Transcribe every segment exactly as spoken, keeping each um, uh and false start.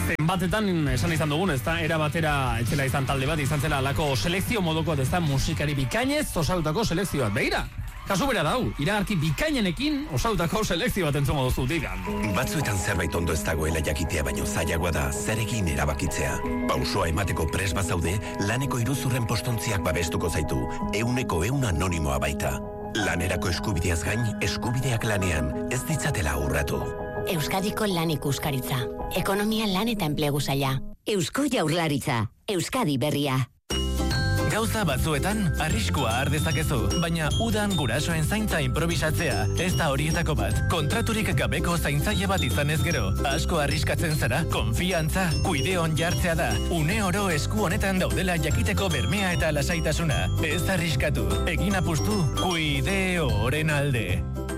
zenbatetan esan izan dugun, ez da, era batera etzela izan talde bat, izan zela alako selekzio moduko, ez da, musikari bikainez osautako selekzio bat. Begira, kasu bera dau, iragarki bikainenekin osautako selekzio bat entzongo duzu digan. Batzuetan zerbait ondo ez dagoela jakitea baino zailagoa da zerekin erabakitzea. Pausoa emateko pres bazaude, laneko iruzurren postontziak babestuko zaitu, euneko eun anonimoa baita. Lanerako eskubideaz gain, eskubideak lanean, ez ditzatela urratu. Euskadiko lan ikuskaritza. Ekonomia, lan eta enplegu saila. Eusko Jaurlaritza. Euskadi berria. Gauza batzuetan, arriskua har dezakezu, baina udan gurasoen zaintza improvisatzea, ez da horietako bat. Kontraturik gabeko zaintzaile bat izanez gero, asko arriskatzen zara, konfiantza, kuideon jartzea da. Une oro esku honetan daudela jakiteko bermea eta lasaitasuna. Ez arriskatu, egin apustu, kuideoren alde.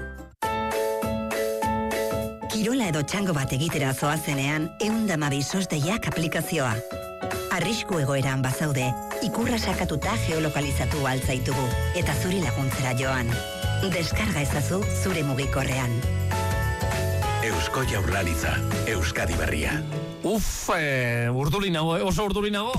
Kirola edo txango bat egitera zoazenean, eundamabi sosdeiak aplikazioa. Arrisku egoeran bazaude, ikurra sakatuta geolokalizatu altzaitugu, eta zuri laguntzera joan. Deskarga ezazu zure mugikorrean. Eusko Jaurlaritza, Euskadi berria. Uf, eh, urduri nago, eh? Oso urduri nago.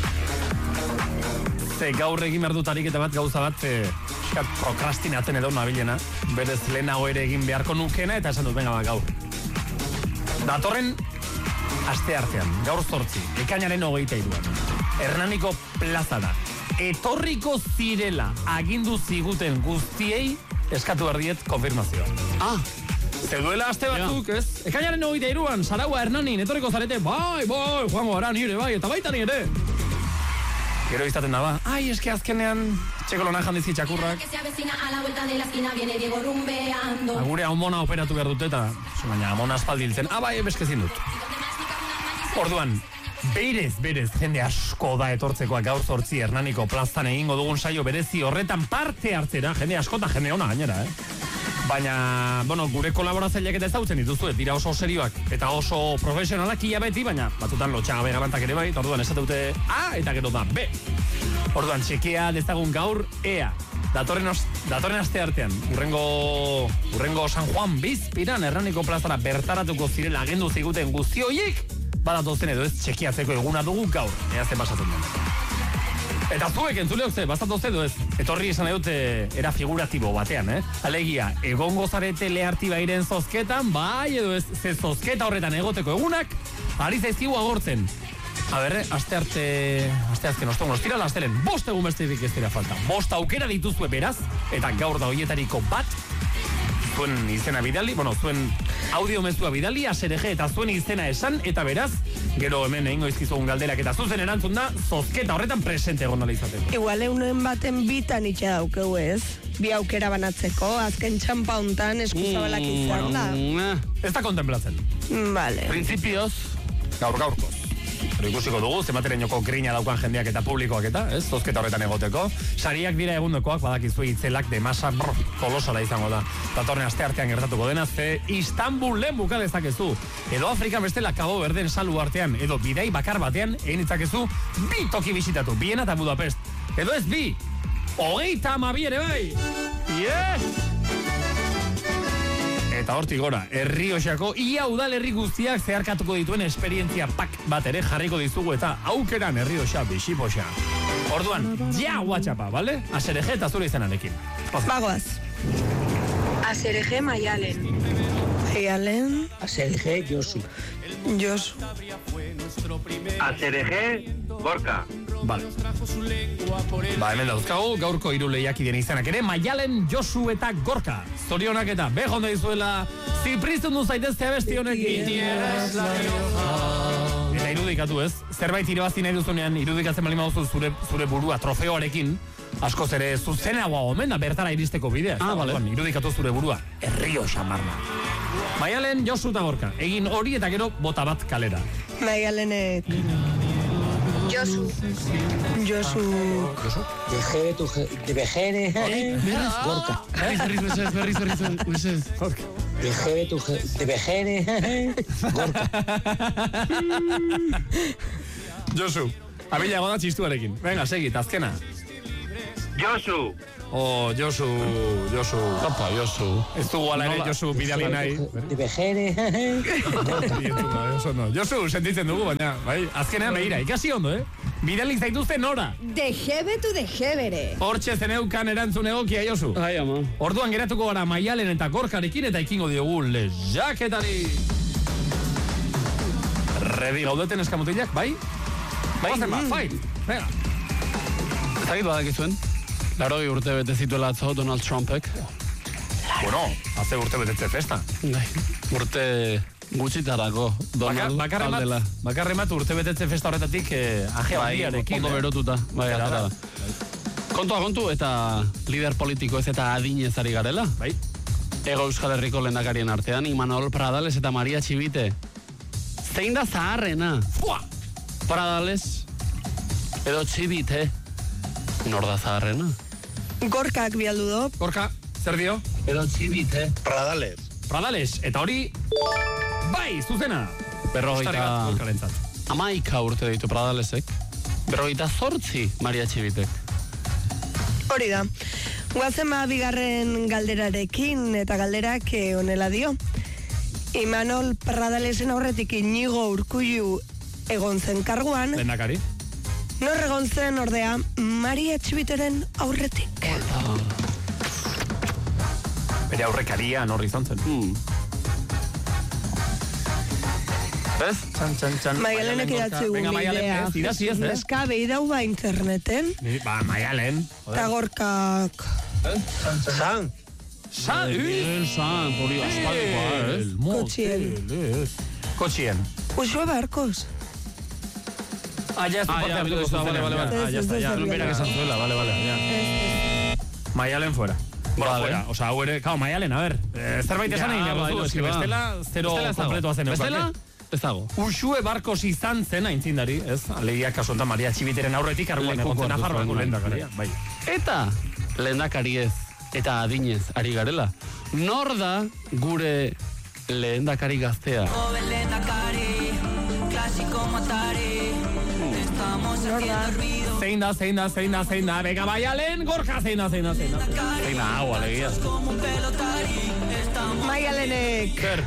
Ze gaur egin behar dutarik eta bat gauza bat, eh, prokrastinatzen edo nabilena. Berez lehenago ere egin beharko nukena, eta esan dut, venga bat, gaur. Datorren aste artean, gaur zortzi, ekainaren hogeita hiruan. Hernaniko plaza da. Etorriko zirela agindu ziguten guztiei eskatu berdiet konfirmazioa. Ah, Zeuduela aste batzuk, ez? Ekainaren hogeita hiruan, Zaraua Hernanin, etorriko zarete, bai, bai, joango gara nire, bai, eta baita nire. Gero izaten da ba, ai, eske azkenean, txeko lona jandizi txakurrak. Agure amona operatu behar dute eta, baina amona aspaldiltzen, ah, bai, beskezin dut. Orduan, berez, berez, jende asko da etortzekoa gaur zortzi Hernaniko plazan egingo dugun saio berezi horretan parte hartzera, jende asko eta jende ona gainera, eh? Baina, bueno, gure kolaboratzaileak eta ezautzen dituzu, dira oso serioak eta oso profesionalak ia beti, baina batzutan lotxagabe garantak ere bai, orduan esate dute A eta gero da B. Orduan, txekea dezagun gaur Ea. Datorren, os, datorren aste artean, urrengo, urrengo San Juan bizpiran Hernaniko plazara bertaratuko zirela agendu ziguten guzti horiek, badatozen edo ez txekiatzeko eguna dugu gaur, ea ze pasatzen den. Eta zuek entzuleok ze, bastatoz edo ez, etorri esan edute era figuratibo batean, eh? Alegia, egongo zarete leharti bairen zozketan, bai edo ez, ze zozketa horretan egoteko egunak, ari zaizkigu agortzen. A berre, aste arte, aste azken ostongo, ostira lastelen, bost egun bestetik ez dira falta. Bost aukera dituzue beraz, eta gaur da hoietariko bat, zuen izena bidali, bueno, zuen audio mezua bidali, A S R G eta zuen izena esan, eta beraz, gero hemen egingo izkizugun galderak eta zuzen erantzun da, zozketa horretan presente egon dala izateko. Igual eunen baten bitan itxa daukeu ez, bi aukera banatzeko, azken txampa hontan eskuzabalak izan da. Ez da kontemplatzen. Vale. Printzipioz, gaur gaurkoz. Pero ikusiko dugu, zematerainoko grina daukan jendeak eta publikoak eta, ez, zozketa horretan egoteko. Sariak dira egundokoak, badakizu itzelak de masa, brr, kolosala izango da. Datorren aste artean gertatuko dena, ze Istanbulen buka dezakezu. Edo Afrikan bestela Cabo Verden salu artean, edo bidai bakar batean, egin itzakezu, bi toki bisitatu, Viena eta Budapest. Edo ez bi, hogeita amabi ere bai. Yes! Eta hortik gora, Errioxako ia udalerri guztiak zeharkatuko dituen esperientzia pak bat ere jarriko dizugu eta aukeran Errioxa bixipoxa. Orduan, ja WhatsAppa, bale? A S R G eta zure izenarekin. Bagoaz. A S R G Maialen. Maialen. A S R G Josu. Josu. A S R G Gorka. Vale. Ba, hemen dauzkagu, gaurko hiru lehiakideen izenak ere, Maialen, Josu eta Gorka. Zorionak eta bejon da dizuela, zipriztun du zaiteztea besti honekin. Eta irudikatu ez, zerbait irabazi nahi duzunean, irudikatzen bali maduzu zure, zure burua trofeoarekin, askoz ere zuzenagoa omen da bertara iristeko bidea. Ah, vale. Irudikatu zure burua, Errioxa marma. Maialen, Josu eta Gorka, egin hori eta gero bota bat kalera. Maialenek. Josu. Josu. Josu? Dejere tu de bejere. Gorka. Berriz, berriz, berriz, berriz, berriz. Dejere tu de bejere. Gorka. Josu, abila goda txistuarekin. Venga, segit, azkena. Josu. O, Josu, Josu. Apa, Josu. Ez dugu ala ere Josu bidali nahi. De bejere. Josu, sentitzen dugu, baina, bai, azkenean behira, ikasi ondo, eh? Bidalik zaituzte nora. Dejebe tu dejebere. Hortxe zeneukan erantzun egokia, Josu. Ai, ama. Orduan geratuko gara Maialen eta Gorkarekin eta ikingo diogu lehiaketari. Ready gaudeten eskamutilak, bai? Bai, zen ba, fight. Venga. Ez dakit badakizuen. Laroi urte bete zituela atzo Donald Trumpek. Bueno, hace urte betetze festa. Bai, urte gutxitarako Donald Bakar, aldela. Bakarre mat urte betetze festa horretatik eh, aje handiarekin. Ondo berotuta, bai, atera da. Kontua kontu eta lider politiko ez eta adinez ari garela. Bai. Ego Euskal Herriko lehendakarien artean, Imanol Pradales eta Maria Txibite. Zein da zaharrena? Fua! Pradales edo Txibite. Nor da zaharrena? Gorkak bialdu do. Gorka, zer dio? Edo Txibite. Pradales. Pradales, eta hori... Bai, zuzena! Berrogeita... Gorkarentzat. Amaika urte ditu Pradalesek. Berrogeita zortzi Maria Txibitek. Hori da. Guazen ba bigarren galderarekin eta galderak honela dio. Imanol Pradalesen aurretik Inigo Urkullu egon zen karguan. Lehendakari. Nor egon zen ordea Maria Txibiteren aurretik. Bere aurrekaria norri izan zen. Hmm. Ez? Txan, txan, txan. Maialenek idatzi gu Venga, Maialen, bidea. ez, idatzi ez, eh? Neska behi dau ba interneten. Ba, Maialen. Eta Gorkak... San. Sa, El san, hori aspaldikoa, ez? Kotxien. Kotxien. Usua barkos. Ah, ya, Ah, ya, vale, vale, vale, vale. Ah, ya está, ya. Ez, ez, ez, Berak esan zuela, vale, vale, ya. Maialen fuera. Bueno, Vale. fuera. O sea, hau ere, kao, Maialen, a ver. Eh, zerbait esan egin behar duzu, eski bestela, zero kompletua zen. Bestela, ez dago. Usue barkos izan zen aintzindari, ez? Alegia kasu honetan Maria Txibiteren aurretik arguan egon zen Nafarroako lehendakaria. Bai. Eta lehendakari ez, eta adinez ari garela. Nor da gure lehendakari gaztea? Zein da, zein da, zein da, zein da, bega Maialen, Gorka, zein da, zein da, zein da. Zein da, hau, alegia. Maialenek. Zer,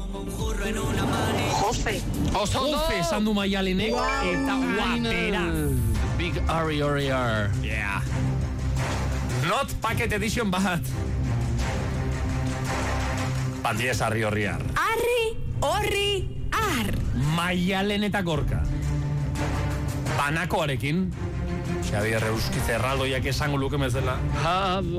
Jofe. Oso ondo! Jofe esan du Maialenek, eta guapera. Big R R R. Yeah. Not Packet Edition bat. Bandies arri horri ar. Arri, horri, ar. Maialen eta Gorka. Banakoarekin. Xabier Euskiz erraldoiak esango luke mezela. Ados.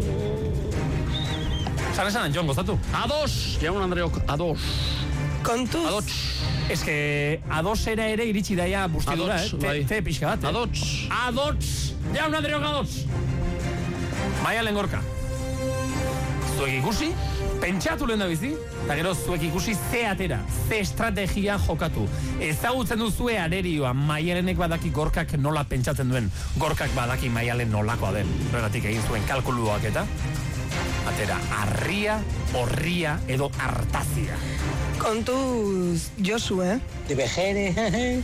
Zan esan, Jon, gozatu. Ados! Jaun Andreok, ados. Kontuz. Ados. Ez que adosera ere iritsi daia bustidura, Adots, eh? Te, bai. te pixka bat, eh? Adots. Adots! Jaun Andreok adots! Maialen Gorka. Zuek ikusi, pentsatu lehen da bizi, eta gero zuek ikusi ze atera, ze estrategia jokatu. Ezagutzen duzue arerioa, Maialenek badaki Gorkak nola pentsatzen duen, Gorkak badaki Maialen nolakoa den. Horregatik egin zuen kalkuluak eta atera, arria, horria edo hartazia. Kontuz, Josu, eh? De bejere.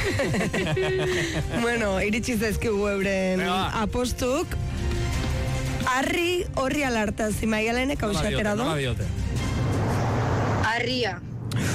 Bueno, iritsi zaizkigu euren Venga, va. apostuk. Arri, horri alartazi Maialenek hau Nola diote, xatera do. nola diote. Arria.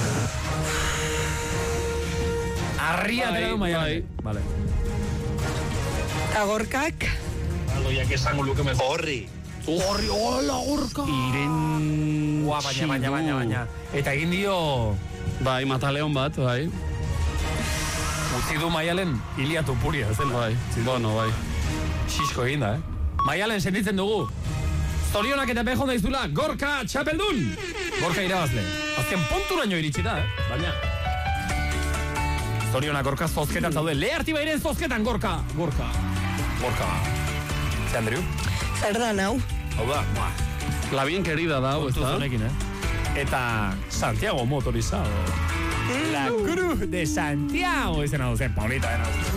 Arria atera du Bai, Maialen. Vale. Eta Gorkak, Aldoiak esango luke mez. Horri. Horri, hola, Gorka! Iren... Ua, baina, baina, baina, baina. Eta egin dio, Bai, mataleon bat, bai. utzi du Maialen iliatu puria, ez dela. Bai, bueno, bai. Xisko egin da, eh? Maialen sentitzen dugu. Zorionak eta bejon daizula, Gorka txapeldun! Gorka irabazle. Azken punturaino iritsi da, eh? Baina. Zorionak Gorka zozketan zaude. Leharti bairen zozketan, Gorka! Gorka. Gorka. Ze, Andrew? zer da nau? Hau da, buah. La bien querida da, hau, ez Kontuz da? honekin, eh? Eta Santiago motorizado. La Cruz de Santiago izena duzen, Paulita, era.